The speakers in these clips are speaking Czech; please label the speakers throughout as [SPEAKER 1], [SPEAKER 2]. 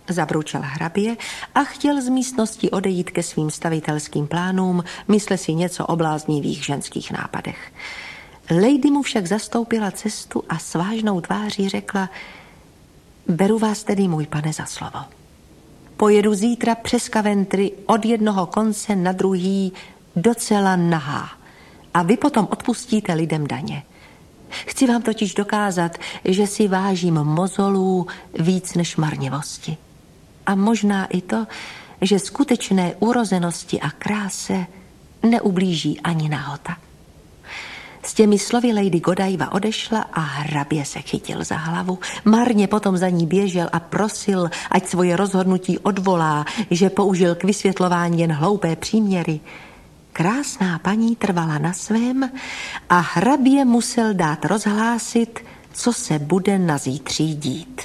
[SPEAKER 1] zabručel hrabě a chtěl z místnosti odejít ke svým stavitelským plánům, mysle si něco o bláznivých ženských nápadech. Lady mu však zastoupila cestu a s vážnou tváří řekla: beru vás tedy, můj pane, za slovo. Pojedu zítra přes Coventry od jednoho konce na druhý docela nahá a vy potom odpustíte lidem daně. Chci vám totiž dokázat, že si vážím mozolů víc než marnivosti. A možná i to, že skutečné urozenosti a kráse neublíží ani nahota. S těmi slovy Lady Godiva odešla a hrabě se chytil za hlavu. Marně potom za ní běžel a prosil, ať svoje rozhodnutí odvolá, že použil k vysvětlování jen hloupé příměry. Krásná paní trvala na svém a hrabě musel dát rozhlásit, co se bude na zítří dít.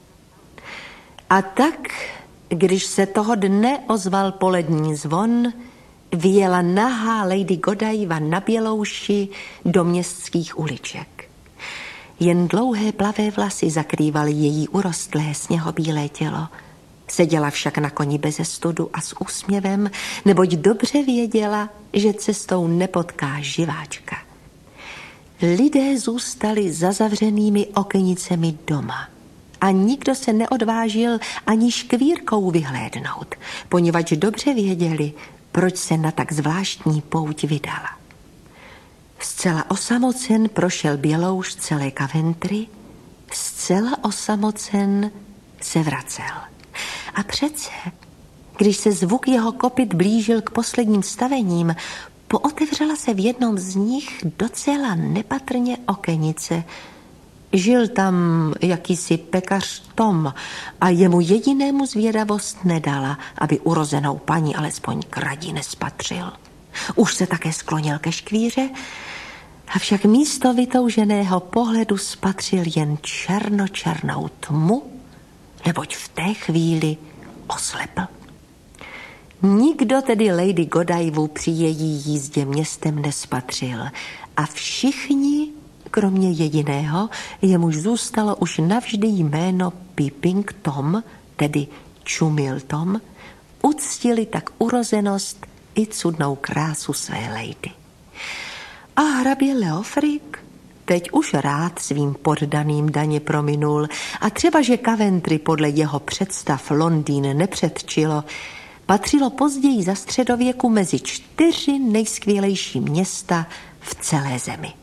[SPEAKER 1] A tak, když se toho dne ozval polední zvon, vyjela nahá Lady Godiva na bělouši do městských uliček. Jen dlouhé plavé vlasy zakrývaly její urostlé sněhobílé tělo. Seděla však na koni beze studu a s úsměvem, neboť dobře věděla, že cestou nepotká živáčka. Lidé zůstali za zavřenými okenicemi doma a nikdo se neodvážil ani škvírkou vyhlédnout, poněvadž dobře věděli, proč se na tak zvláštní pouť vydala. Zcela osamocen prošel bělouš celé Coventry, zcela osamocen se vracel. A přece, když se zvuk jeho kopyt blížil k posledním stavením, pootevřela se v jednom z nich docela nepatrně okenice. Žil tam jakýsi pekař Tom a jemu jedinému zvědavost nedala, aby urozenou paní alespoň k radi nespatřil. Už se také sklonil ke škvíře, avšak místo vytouženého pohledu spatřil jen černočernou tmu, neboť v té chvíli oslepl. Nikdo tedy Lady Godivu při její jízdě městem nespatřil a všichni, kromě jediného, jemuž zůstalo už navždy jméno Peeping Tom, tedy Čumil Tom, uctili tak urozenost i cudnou krásu své lady. A hrabě Leofric teď už rád svým poddaným daně prominul a třeba, že Coventry podle jeho představ Londýn nepředčilo, patřilo později za středověku mezi 4 nejskvělejší města v celé zemi.